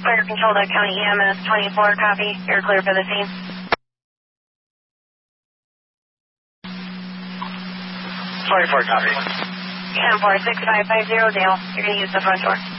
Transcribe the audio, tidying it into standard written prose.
Fire control to County EMS 24, copy. You're clear for the scene. 24, copy. EM 46550, Dale. You're going to use the front door.